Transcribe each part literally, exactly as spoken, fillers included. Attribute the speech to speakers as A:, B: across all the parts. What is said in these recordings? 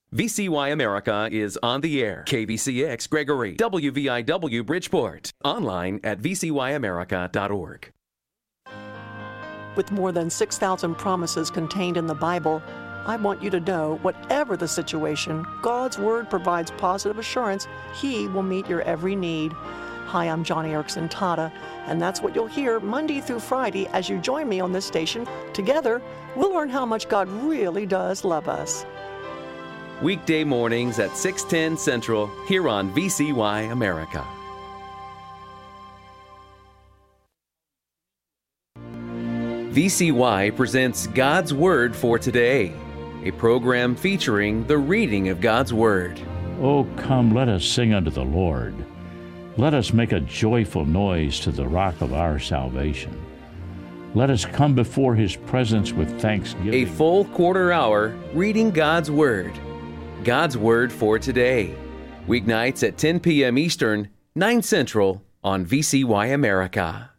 A: V C Y America is on the air. K V C X Gregory, W V I W Bridgeport. Online at v c y america dot org.
B: With more than six thousand promises contained in the Bible, I want you to know, whatever the situation, God's Word provides positive assurance He will meet your every need. Hi, I'm Johnny Erickson Tata, and that's what you'll hear Monday through Friday as you join me on this station. Together, we'll learn how much God really does love us.
A: Weekday mornings at six ten Central here on V C Y America. V C Y presents God's Word for Today, a program featuring the reading of God's Word.
C: Oh, come, let us sing unto the Lord. Let us make a joyful noise to the rock of our salvation. Let us come before His presence with thanksgiving.
A: A full quarter hour reading God's Word. God's Word for Today. Weeknights at ten p.m. Eastern, nine Central on V C Y America.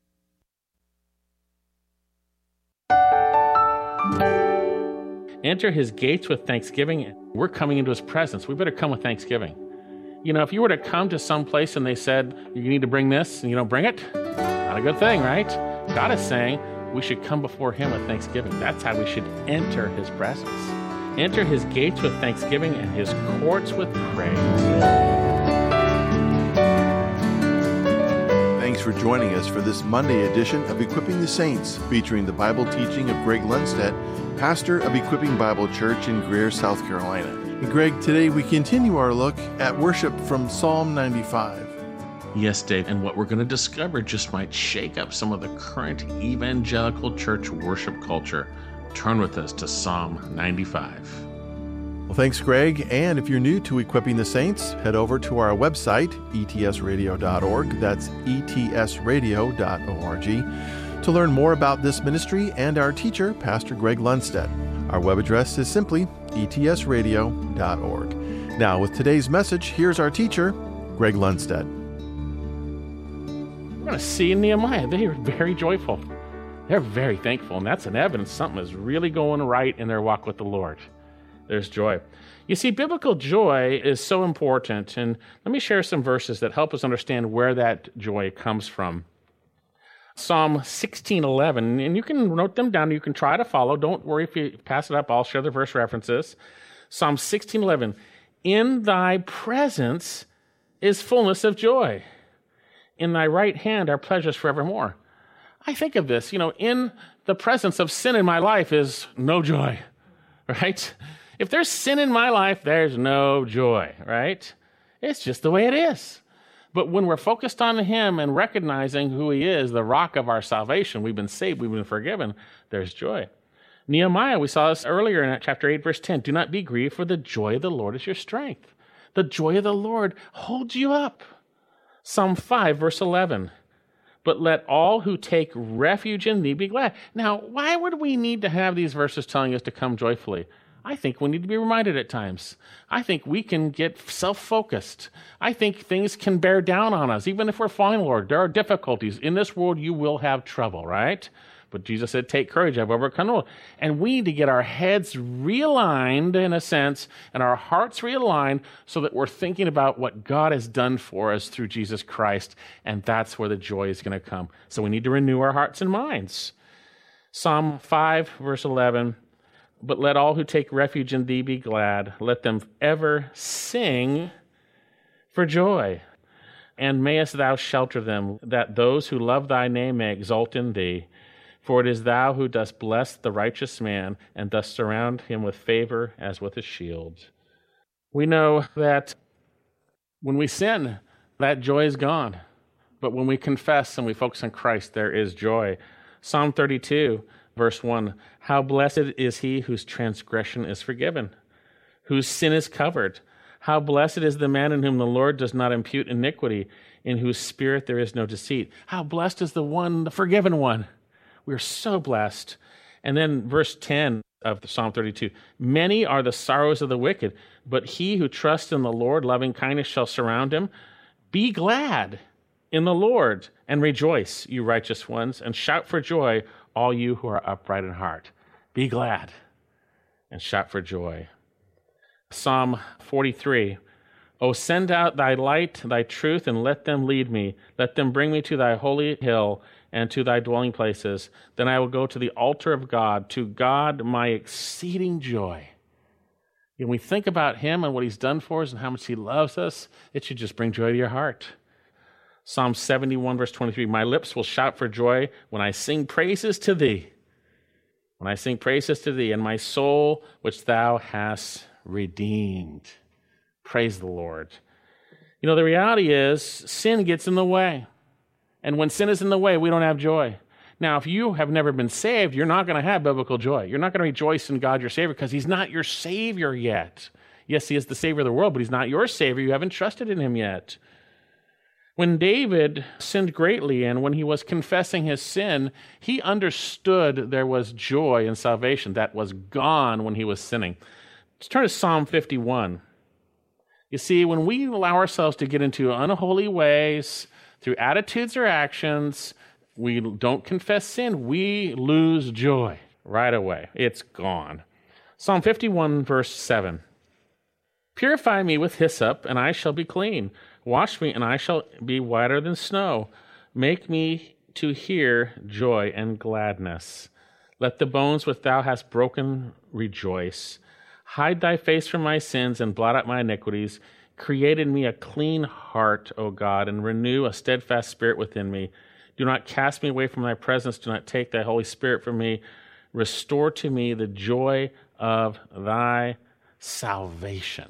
D: Enter His gates with thanksgiving. We're coming into His presence. We better come with thanksgiving. You know, if you were to come to some place and they said, you need to bring this, and you don't bring it, not a good thing, right? God is saying we should come before Him with thanksgiving. That's how we should enter His presence. Enter His gates with thanksgiving and His courts with praise.
E: Thanks for joining us for this Monday edition of Equipping the Saints, featuring the Bible teaching of Greg Lundstedt, pastor of Equipping Bible Church in Greer, South Carolina. And Greg, today we continue our look at worship from Psalm ninety-five.
D: Yes, Dave, and what we're going to discover just might shake up some of the current evangelical church worship culture. Turn with us to Psalm ninety-five.
E: Well, thanks, Greg. And if you're new to Equipping the Saints, head over to our website, e t s radio dot org. That's e t s radio dot org to learn more about this ministry and our teacher, Pastor Greg Lundstedt. Our web address is simply e t s radio dot org. Now, with today's message, here's our teacher, Greg Lundstedt.
D: We're going to see in Nehemiah, they were very joyful. They're very thankful, and that's an evidence something is really going right in their walk with the Lord. There's joy. You see, biblical joy is so important, and let me share some verses that help us understand where that joy comes from. Psalm sixteen eleven, and you can note them down. You can try to follow. Don't worry if you pass it up. I'll share the verse references. Psalm sixteen eleven, in thy presence is fullness of joy. In thy right hand are pleasures forevermore. I think of this, you know, in the presence of sin in my life is no joy, right? If there's sin in my life, there's no joy, right? It's just the way it is. But when we're focused on Him and recognizing who He is, the rock of our salvation, we've been saved, we've been forgiven, there's joy. Nehemiah, we saw this earlier in chapter eight, verse ten. Do not be grieved, for the joy of the Lord is your strength. The joy of the Lord holds you up. Psalm five, verse eleven. But let all who take refuge in thee be glad. Now, why would we need to have these verses telling us to come joyfully? I think we need to be reminded at times. I think we can get self-focused. I think things can bear down on us, even if we're fine, Lord. There are difficulties. In this world, you will have trouble, right? But Jesus said, take courage, I've overcome the world. And we need to get our heads realigned, in a sense, and our hearts realigned so that we're thinking about what God has done for us through Jesus Christ, and that's where the joy is going to come. So we need to renew our hearts and minds. Psalm five, verse eleven, but let all who take refuge in thee be glad. Let them ever sing for joy. And mayest thou shelter them, that those who love thy name may exult in thee. For it is thou who dost bless the righteous man, and dost surround him with favor as with a shield. We know that when we sin, that joy is gone. But when we confess and we focus on Christ, there is joy. Psalm thirty-two, verse one, how blessed is he whose transgression is forgiven, whose sin is covered. How blessed is the man in whom the Lord does not impute iniquity, in whose spirit there is no deceit. How blessed is the one, the forgiven one. We're so blessed. And then verse ten of Psalm thirty-two, many are the sorrows of the wicked, but he who trusts in the Lord, loving kindness shall surround him. Be glad in the Lord and rejoice, you righteous ones, and shout for joy, all you who are upright in heart. Be glad and shout for joy. Psalm forty-three. O send out thy light, thy truth, and let them lead me. Let them bring me to thy holy hill and to thy dwelling places. Then I will go to the altar of God, to God my exceeding joy. When we think about him and what he's done for us and how much he loves us, it should just bring joy to your heart. Psalm seventy-one, verse twenty-three, my lips will shout for joy when I sing praises to thee. When I sing praises to thee, and my soul, which thou hast redeemed. Praise the Lord. You know, the reality is sin gets in the way. And when sin is in the way, we don't have joy. Now, if you have never been saved, you're not going to have biblical joy. You're not going to rejoice in God, your Savior, because he's not your Savior yet. Yes, he is the Savior of the world, but he's not your Savior. You haven't trusted in him yet. When David sinned greatly and when he was confessing his sin, he understood there was joy and salvation that was gone when he was sinning. Let's turn to Psalm fifty-one. You see, when we allow ourselves to get into unholy ways through attitudes or actions, we don't confess sin, we lose joy right away. It's gone. Psalm fifty-one, verse seven. Purify me with hyssop, and I shall be clean. Wash me, and I shall be whiter than snow. Make me to hear joy and gladness. Let the bones which thou hast broken rejoice. Hide thy face from my sins and blot out my iniquities. Create in me a clean heart, O God, and renew a steadfast spirit within me. Do not cast me away from thy presence. Do not take thy Holy Spirit from me. Restore to me the joy of thy salvation.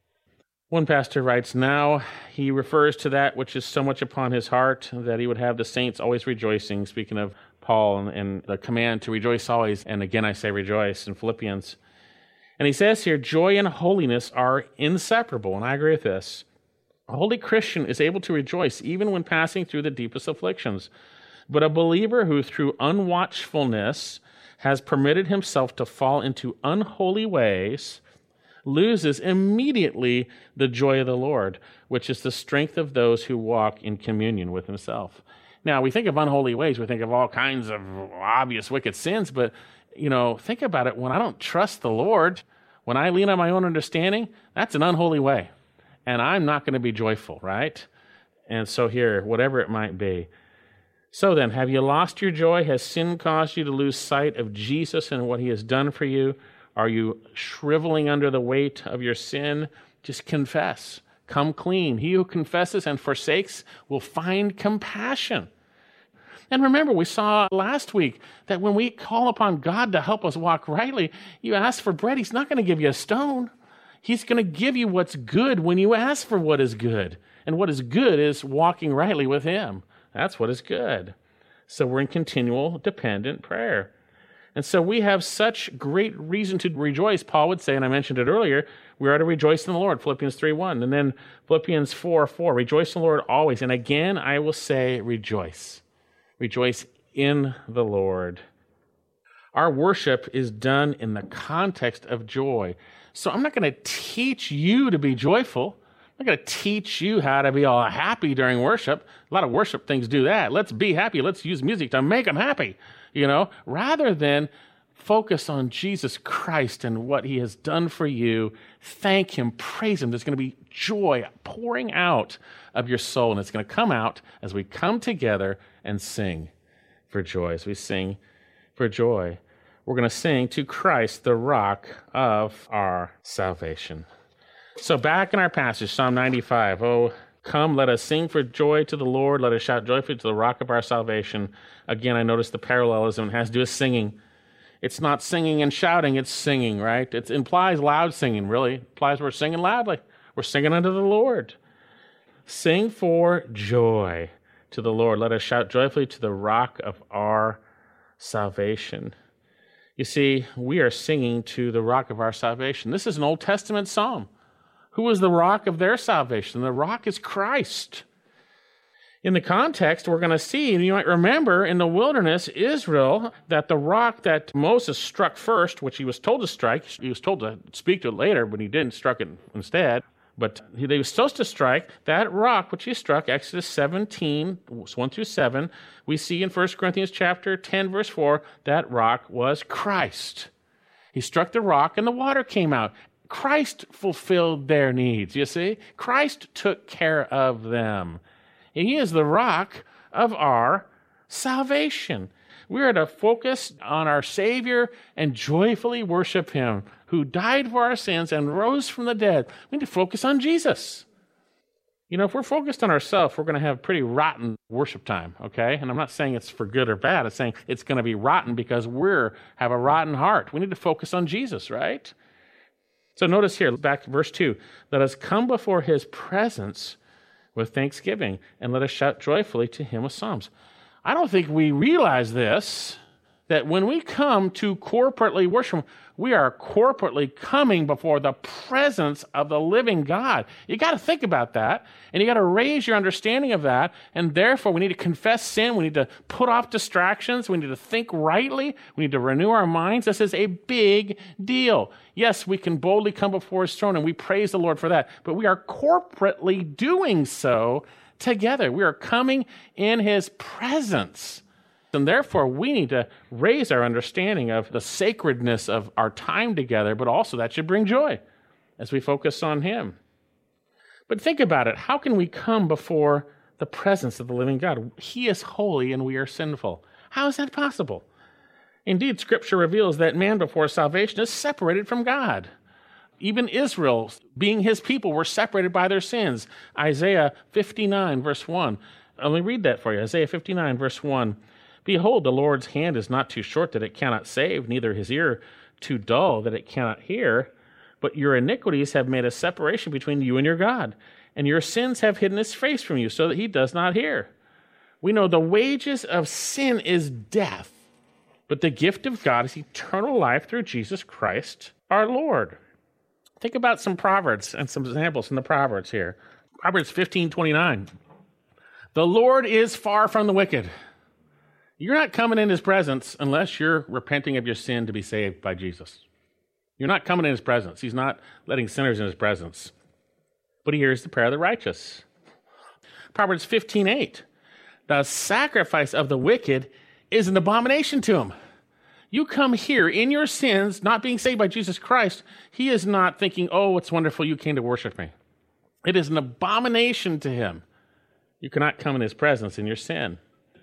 D: One pastor writes, now he refers to that which is so much upon his heart that he would have the saints always rejoicing, speaking of Paul and, and the command to rejoice always. And again, I say rejoice in Philippians. And he says here, joy and holiness are inseparable, and I agree with this. A holy Christian is able to rejoice even when passing through the deepest afflictions. But a believer who through unwatchfulness has permitted himself to fall into unholy ways loses immediately the joy of the Lord, which is the strength of those who walk in communion with himself. Now, we think of unholy ways, we think of all kinds of obvious wicked sins, but you know, think about it. When I don't trust the Lord, when I lean on my own understanding, that's an unholy way. And I'm not going to be joyful, right? And so here, whatever it might be. So then, have you lost your joy? Has sin caused you to lose sight of Jesus and what he has done for you? Are you shriveling under the weight of your sin? Just confess. Come clean. He who confesses and forsakes will find compassion. And remember, we saw last week that when we call upon God to help us walk rightly, you ask for bread, he's not going to give you a stone. He's going to give you what's good when you ask for what is good. And what is good is walking rightly with him. That's what is good. So we're in continual dependent prayer. And so we have such great reason to rejoice. Paul would say, and I mentioned it earlier, we are to rejoice in the Lord, Philippians three one. And then Philippians four four, rejoice in the Lord always. And again, I will say rejoice. Rejoice in the Lord. Our worship is done in the context of joy. So I'm not going to teach you to be joyful. I'm not going to teach you how to be all happy during worship. A lot of worship things do that. Let's be happy. Let's use music to make them happy, you know, rather than focus on Jesus Christ and what he has done for you. Thank him, praise him. There's going to be joy pouring out of your soul, and it's going to come out as we come together and sing for joy. As we sing for joy, we're going to sing to Christ, the rock of our salvation. So back in our passage, Psalm ninety-five, oh, come, let us sing for joy to the Lord. Let us shout joyfully to the rock of our salvation. Again, I notice the parallelism. It has to do with singing. It's not singing and shouting, it's singing, right? It implies loud singing, really. It implies we're singing loudly. We're singing unto the Lord. Sing for joy to the Lord. Let us shout joyfully to the rock of our salvation. You see, we are singing to the rock of our salvation. This is an Old Testament psalm. Who is the rock of their salvation? The rock is Christ. In the context, we're going to see, and you might remember in the wilderness, Israel, that the rock that Moses struck first, which he was told to strike, he was told to speak to it later, but he didn't, struck it instead. But he, they were supposed to strike that rock, which he struck, Exodus seventeen, one through seven. We see in First Corinthians chapter ten, verse four, that rock was Christ. He struck the rock and the water came out. Christ fulfilled their needs, you see? Christ took care of them. He is the rock of our salvation. We are to focus on our Savior and joyfully worship him, who died for our sins and rose from the dead. We need to focus on Jesus. You know, if we're focused on ourselves, we're going to have pretty rotten worship time, okay? And I'm not saying it's for good or bad. I'm saying it's going to be rotten because we have a rotten heart. We need to focus on Jesus, right? So notice here, back to verse two, let us come before his presence with thanksgiving, and let us shout joyfully to him with psalms. I don't think we realize this, that when we come to corporately worship, we are corporately coming before the presence of the living God. You got to think about that, and you got to raise your understanding of that, and therefore we need to confess sin, we need to put off distractions, we need to think rightly, we need to renew our minds. This is a big deal. Yes, we can boldly come before his throne, and we praise the Lord for that, but we are corporately doing so together. We are coming in his presence. And therefore, we need to raise our understanding of the sacredness of our time together, but also that should bring joy as we focus on him. But think about it. How can we come before the presence of the living God? He is holy and we are sinful. How is that possible? Indeed, Scripture reveals that man before salvation is separated from God. Even Israel, being his people, were separated by their sins. Isaiah fifty-nine, verse one. Let me read that for you. Isaiah fifty-nine, verse one. Behold, the Lord's hand is not too short that it cannot save, neither his ear too dull that it cannot hear. But your iniquities have made a separation between you and your God, and your sins have hidden his face from you so that he does not hear. We know the wages of sin is death, but the gift of God is eternal life through Jesus Christ our Lord. Think about some Proverbs and some examples in the Proverbs here. Proverbs fifteen twenty-nine. The Lord is far from the wicked. You're not coming in his presence unless you're repenting of your sin to be saved by Jesus. You're not coming in his presence. He's not letting sinners in his presence. But he hears the prayer of the righteous. Proverbs fifteen eight. The sacrifice of the wicked is an abomination to him. You come here in your sins, not being saved by Jesus Christ. He is not thinking, oh, it's wonderful you came to worship me. It is an abomination to him. You cannot come in his presence in your sin.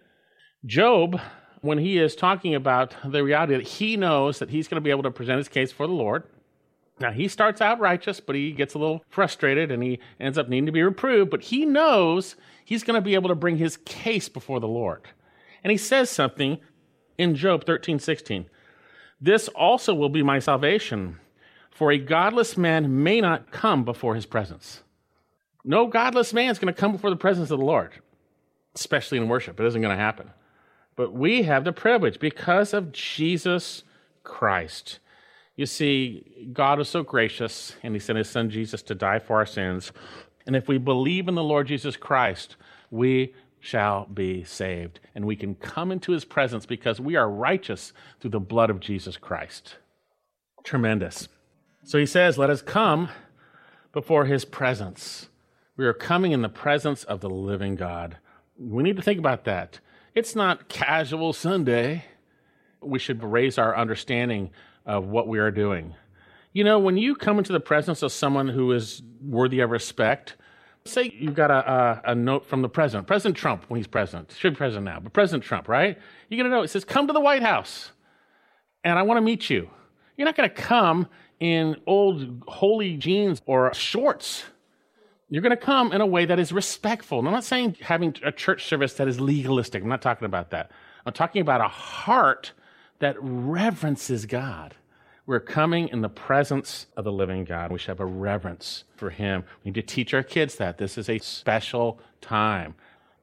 D: Job, when he is talking about the reality that he knows that he's going to be able to present his case for the Lord. Now, he starts out righteous, but he gets a little frustrated and he ends up needing to be reproved, but he knows he's going to be able to bring his case before the Lord. And he says something in Job thirteen sixteen. This also will be my salvation, for a godless man may not come before his presence. No godless man is going to come before the presence of the Lord, especially in worship. It isn't going to happen. But we have the privilege because of Jesus Christ. You see, God is so gracious, and he sent his son Jesus to die for our sins. And if we believe in the Lord Jesus Christ, we shall be saved. And we can come into his presence because we are righteous through the blood of Jesus Christ. Tremendous. So he says, let us come before his presence. We are coming in the presence of the living God. We need to think about that. It's not casual Sunday. We should raise our understanding of what we are doing. You know, when you come into the presence of someone who is worthy of respect, say you've got a, a, a note from the president, President Trump when he's president, should be president now, but President Trump, right? You get a note, it says, come to the White House, and I want to meet you. You're not going to come in old holy jeans or shorts. You're going to come in a way that is respectful. And I'm not saying having a church service that is legalistic. I'm not talking about that. I'm talking about a heart that reverences God. We're coming in the presence of the living God. We should have a reverence for him. We need to teach our kids that. This is a special time.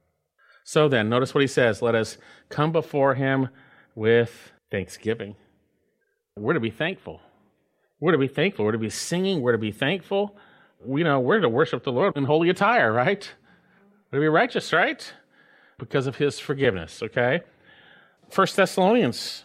D: So then, notice what he says. Let us come before him with thanksgiving. We're to be thankful. We're to be thankful. We're to be singing. We're to be thankful. We know we're to worship the Lord in holy attire, right? We're to be righteous, right? Because of his forgiveness, okay? First Thessalonians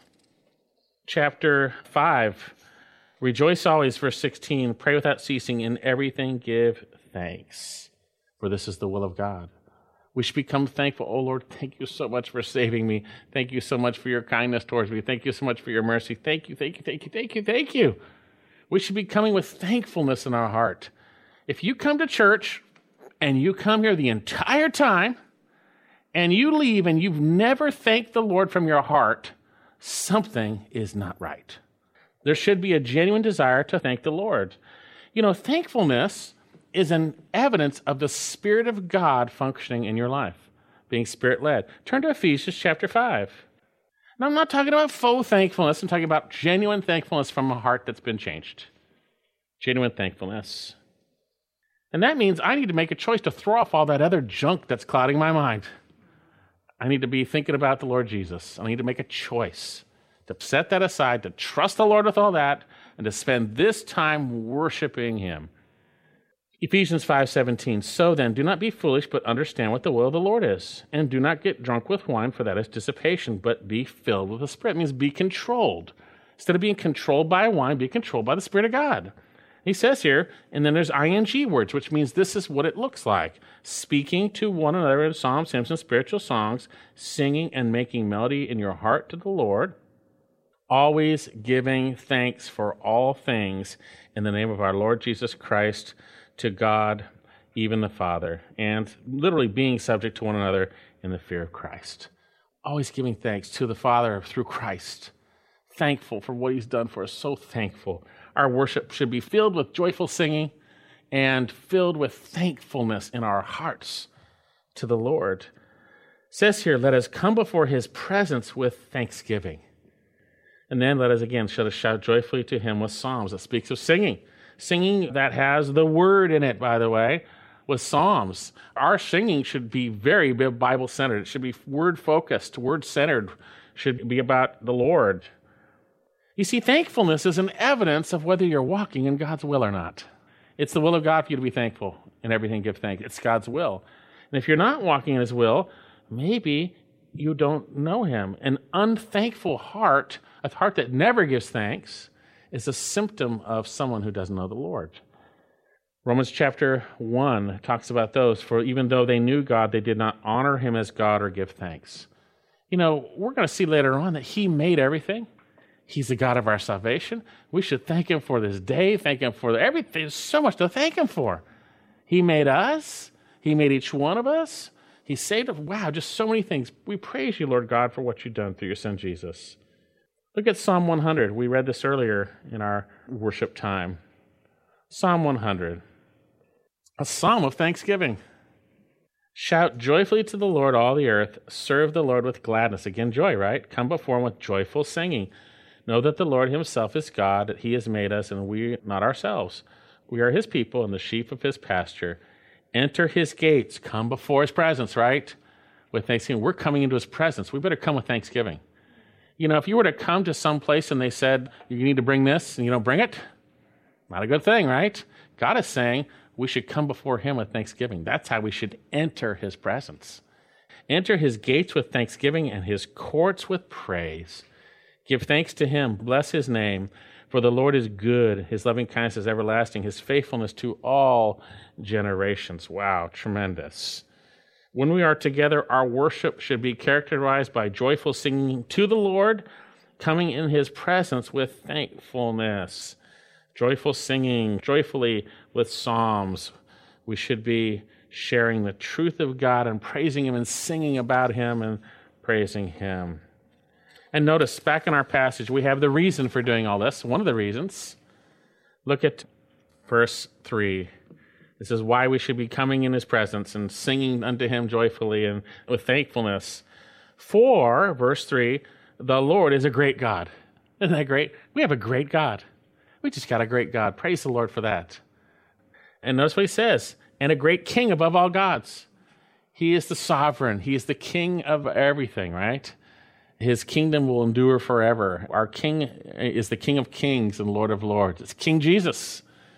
D: chapter five. Rejoice always, verse sixteen. Pray without ceasing. In everything give thanks, for this is the will of God. We should become thankful. Oh, Lord, thank you so much for saving me. Thank you so much for your kindness towards me. Thank you so much for your mercy. Thank you, thank you, thank you, thank you, thank you. We should be coming with thankfulness in our heart. If you come to church and you come here the entire time and you leave and you've never thanked the Lord from your heart, something is not right. There should be a genuine desire to thank the Lord. You know, thankfulness is an evidence of the Spirit of God functioning in your life, being Spirit-led. Turn to Ephesians chapter five. Now, I'm not talking about faux thankfulness. I'm talking about genuine thankfulness from a heart that's been changed. Genuine thankfulness. And that means I need to make a choice to throw off all that other junk that's clouding my mind. I need to be thinking about the Lord Jesus. I need to make a choice to set that aside, to trust the Lord with all that, and to spend this time worshiping him. Ephesians five seventeen, so then, do not be foolish, but understand what the will of the Lord is. And do not get drunk with wine, for that is dissipation, but be filled with the Spirit. It means be controlled. Instead of being controlled by wine, be controlled by the Spirit of God. He says here, and then there's ing words, which means this is what it looks like. Speaking to one another in psalms, hymns, and spiritual songs, singing and making melody in your heart to the Lord, always giving thanks for all things in the name of our Lord Jesus Christ to God, even the Father, and literally being subject to one another in the fear of Christ. Always giving thanks to the Father through Christ. Thankful for what he's done for us, so thankful. Our worship should be filled with joyful singing and filled with thankfulness in our hearts to the Lord. It says here, let us come before his presence with thanksgiving. And then let us again shout, shout joyfully to him with psalms. That speaks of singing. Singing that has the word in it, by the way, with psalms. Our singing should be very Bible-centered. It should be word-focused, word-centered. It should be about the Lord. You see, thankfulness is an evidence of whether you're walking in God's will or not. It's the will of God for you to be thankful. In everything give thanks. It's God's will. And if you're not walking in his will, maybe you don't know him. An unthankful heart, a heart that never gives thanks, is a symptom of someone who doesn't know the Lord. Romans chapter one talks about those, for even though they knew God, they did not honor him as God or give thanks. You know, we're going to see later on that he made everything. He's the God of our salvation. We should thank him for this day, thank him for everything. There's so much to thank him for. He made us. He made each one of us. He saved us. Wow, just so many things. We praise you, Lord God, for what you've done through your son, Jesus. Look at Psalm one hundred. We read this earlier in our worship time. Psalm one hundred, a psalm of thanksgiving. Shout joyfully to the Lord, all the earth. Serve the Lord with gladness. Again, joy, right? Come before him with joyful singing. Know that the Lord himself is God, that he has made us, and we not ourselves. We are his people and the sheep of his pasture. Enter his gates. Come before his presence, right? With thanksgiving. We're coming into his presence. We better come with thanksgiving. You know, if you were to come to some place and they said, you need to bring this, and you don't bring it, not a good thing, right? God is saying we should come before him with thanksgiving. That's how we should enter his presence. Enter his gates with thanksgiving and his courts with praise. Give thanks to him. Bless his name. For the Lord is good. His loving kindness is everlasting. His faithfulness to all generations. Wow, tremendous. When we are together, our worship should be characterized by joyful singing to the Lord, coming in his presence with thankfulness. Joyful singing, joyfully with psalms. We should be sharing the truth of God and praising him and singing about him and praising him. And notice, back in our passage, we have the reason for doing all this. One of the reasons. Look at verse three. This is why we should be coming in his presence and singing unto him joyfully and with thankfulness. For, verse three, the Lord is a great God. Isn't that great? We have a great God. We just got a great God. Praise the Lord for that. And notice what he says, and a great king above all gods. He is the sovereign. He is the king of everything, right? His kingdom will endure forever. Our king is the King of kings and Lord of lords. It's King Jesus,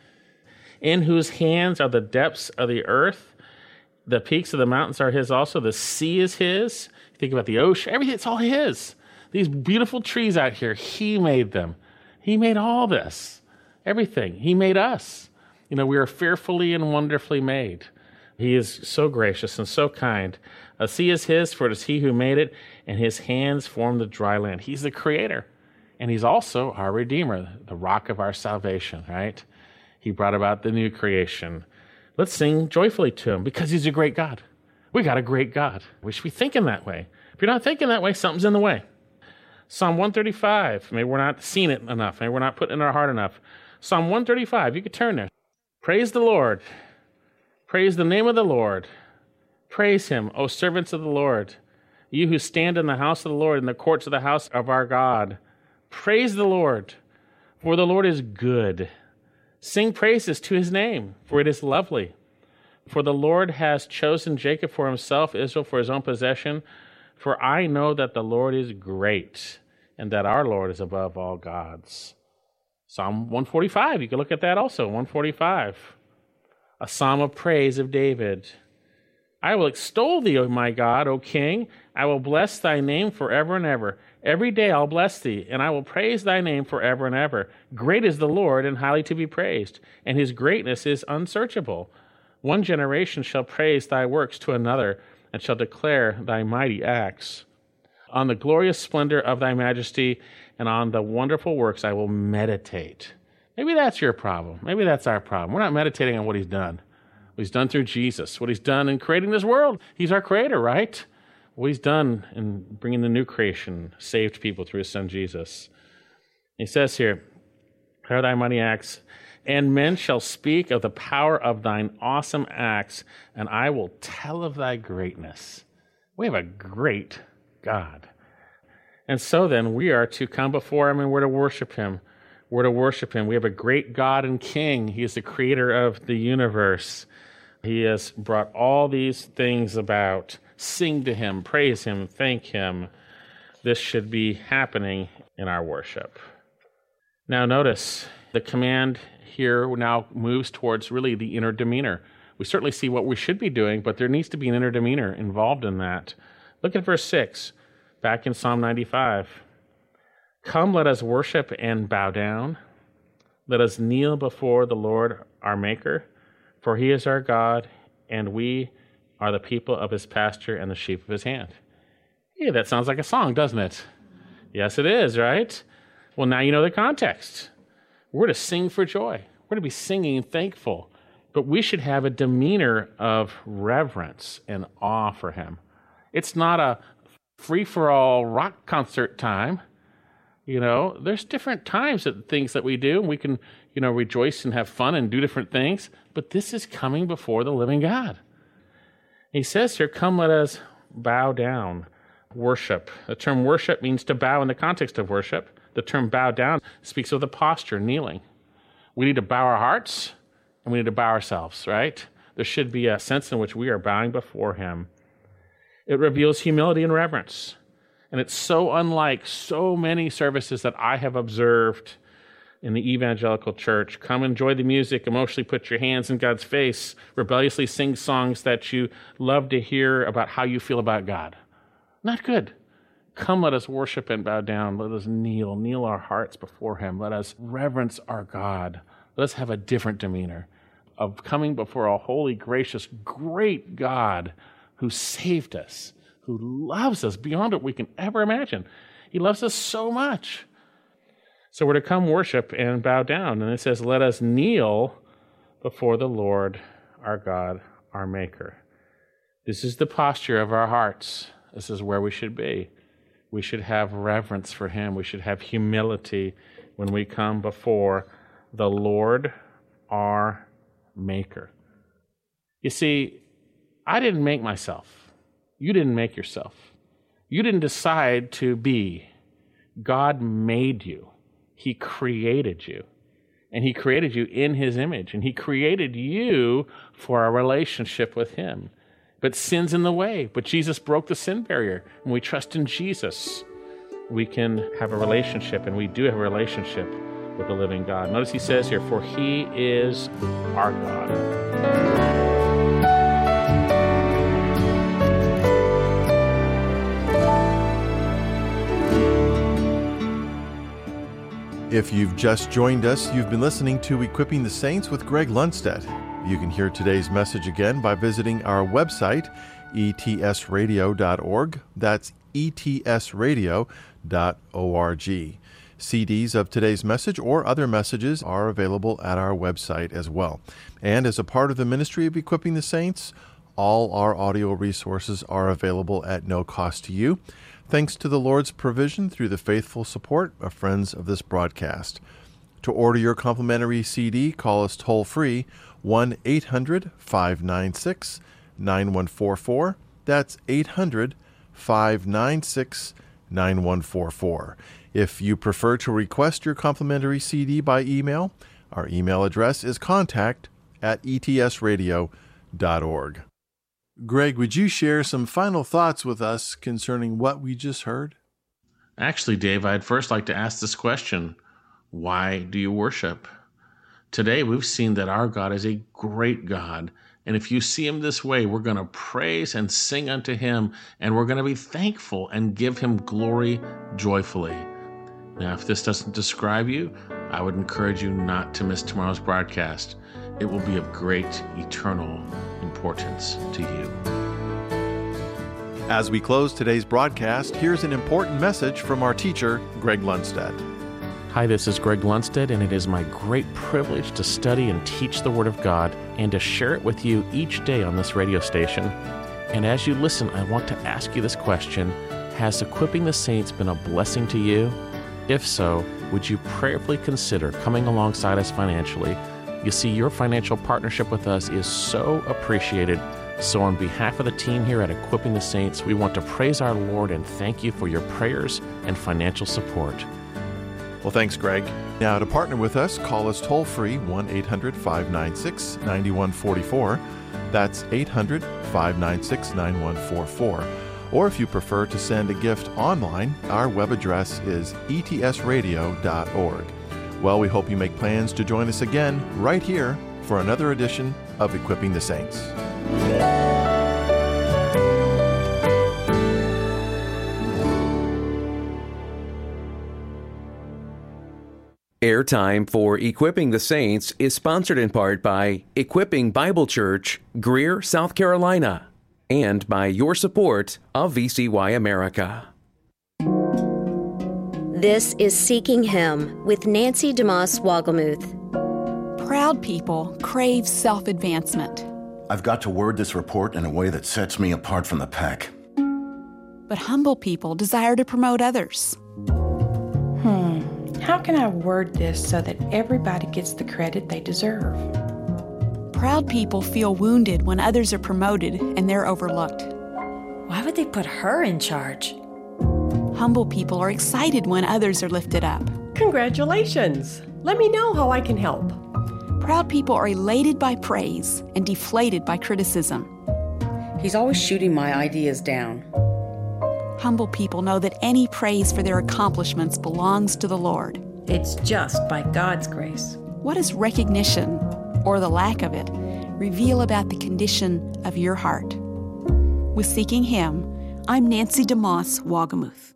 D: in whose hands are the depths of the earth. The peaks of the mountains are his also. The sea is his. Think about the ocean. Everything, it's all his. These beautiful trees out here, he made them. He made all this. Everything. He made us. You know, we are fearfully and wonderfully made. He is so gracious and so kind. The sea is his, for it is he who made it, and his hands formed the dry land. He's the creator. And he's also our Redeemer, the rock of our salvation, right? He brought about the new creation. Let's sing joyfully to him because he's a great God. We got a great God. We should be thinking that way. If you're not thinking that way, something's in the way. Psalm one thirty-five. Maybe we're not seeing it enough. Maybe we're not putting it in our heart enough. Psalm one thirty-five. You could turn there. Praise the Lord. Praise the name of the Lord. Praise him, O servants of the Lord. You who stand in the house of the Lord, in the courts of the house of our God. Praise the Lord, for the Lord is good. Sing praises to his name, for it is lovely. For the Lord has chosen Jacob for himself, Israel for his own possession. For I know that the Lord is great, and that our Lord is above all gods. Psalm one forty-five, you can look at that also, one forty-five. A psalm of praise of David. I will extol thee, O my God, O King. I will bless thy name forever and ever. Every day I'll bless thee, and I will praise thy name forever and ever. Great is the Lord, and highly to be praised, and his greatness is unsearchable. One generation shall praise thy works to another, and shall declare thy mighty acts. On the glorious splendor of thy majesty, and on the wonderful works I will meditate. Maybe that's your problem. Maybe that's our problem. We're not meditating on what he's done. What he's done through Jesus. What he's done in creating this world. He's our creator, right? What he's done in bringing the new creation, saved people through his son Jesus. He says here, "Declare thy mighty acts, and men shall speak of the power of thine awesome acts, and I will tell of thy greatness." We have a great God. And so then, we are to come before him and we're to worship him. We're to worship him. We have a great God and King. He is the creator of the universe. He has brought all these things about. Sing to him, praise him, thank him. This should be happening in our worship. Now notice, the command here now moves towards really the inner demeanor. We certainly see what we should be doing, but there needs to be an inner demeanor involved in that. Look at verse six, back in Psalm ninety-five. Come, let us worship and bow down. Let us kneel before the Lord our Maker, for he is our God, and we are the people of his pasture and the sheep of his hand. Hey, that sounds like a song, doesn't it? Yes, it is, right? Well, now you know the context. We're to sing for joy. We're to be singing thankful. But we should have a demeanor of reverence and awe for him. It's not a free-for-all rock concert time. You know, there's different times at things that we do, and we can, you know, rejoice and have fun and do different things. But this is coming before the living God. He says here, come, let us bow down, worship. The term worship means to bow in the context of worship. The term bow down speaks of the posture, kneeling. We need to bow our hearts, and we need to bow ourselves, right? There should be a sense in which we are bowing before him. It reveals humility and reverence. And it's so unlike so many services that I have observed in the evangelical church. Come enjoy the music, emotionally put your hands in God's face, rebelliously sing songs that you love to hear about how you feel about God. Not good. Come, let us worship and bow down. Let us kneel, kneel our hearts before him. Let us reverence our God. Let us have a different demeanor of coming before a holy, gracious, great God who saved us, who loves us beyond what we can ever imagine. He loves us so much. So we're to come worship and bow down. And it says, let us kneel before the Lord, our God, our Maker. This is the posture of our hearts. This is where we should be. We should have reverence for him. We should have humility when we come before the Lord, our Maker. You see, I didn't make myself. You didn't make yourself. You didn't decide to be. God made you. He created you. And he created you in his image. And he created you for a relationship with him. But sin's in the way. But Jesus broke the sin barrier. And we trust in Jesus. We can have a relationship. And we do have a relationship with the living God. Notice he says here, for he is our God.
E: If you've just joined us, you've been listening to Equipping the Saints with Greg Lundstedt. You can hear today's message again by visiting our website, e t s radio dot org. That's e t s radio dot org. C Ds of today's message or other messages are available at our website as well. And as a part of the ministry of Equipping the Saints, all our audio resources are available at no cost to you, thanks to the Lord's provision through the faithful support of friends of this broadcast. To order your complimentary C D, call us toll-free, one eight hundred five nine six nine one four four. That's eight hundred five nine six nine one four four. If you prefer to request your complimentary C D by email, our email address is contact at e t s radio dot org. Greg, would you share some final thoughts with us concerning what we just heard?
D: Actually, Dave, I'd first like to ask this question. Why do you worship? Today, we've seen that our God is a great God. And if you see him this way, we're going to praise and sing unto him, and we're going to be thankful and give him glory joyfully. Now, if this doesn't describe you, I would encourage you not to miss tomorrow's broadcast. It will be of great eternal importance to you.
E: As we close today's broadcast, here's an important message from our teacher, Greg Lundstedt.
D: Hi, this is Greg Lundstedt, and it is my great privilege to study and teach the Word of God and to share it with you each day on this radio station. And as you listen, I want to ask you this question. Has Equipping the Saints been a blessing to you? If so, would you prayerfully consider coming alongside us financially? You see, your financial partnership with us is so appreciated. So on behalf of the team here at Equipping the Saints, we want to praise our Lord and thank you for your prayers and financial support.
E: Well, thanks, Greg. Now, to partner with us, call us toll-free, one eight hundred five nine six nine one four four. That's eight hundred five nine six nine one four four. Or if you prefer to send a gift online, our web address is e t s radio dot org. Well, we hope you make plans to join us again right here for another edition of Equipping the Saints.
A: Airtime for Equipping the Saints is sponsored in part by Equipping Bible Church, Greer, South Carolina, and by your support of V C Y America.
F: This is Seeking Him with Nancy DeMoss Wogelmuth.
G: Proud people crave self-advancement.
H: I've got to word this report in a way that sets me apart from the pack.
G: But humble people desire to promote others.
I: Hmm. How can I word this so that everybody gets the credit they deserve?
G: Proud people feel wounded when others are promoted and they're overlooked.
J: Why would they put her in charge?
G: Humble people are excited when others are lifted up.
K: Congratulations! Let me know how I can help.
G: Proud people are elated by praise and deflated by criticism.
L: He's always shooting my ideas down.
G: Humble people know that any praise for their accomplishments belongs to the Lord.
J: It's just by God's grace.
G: What does recognition, or the lack of it, reveal about the condition of your heart? With Seeking Him, I'm Nancy DeMoss Wogelmuth.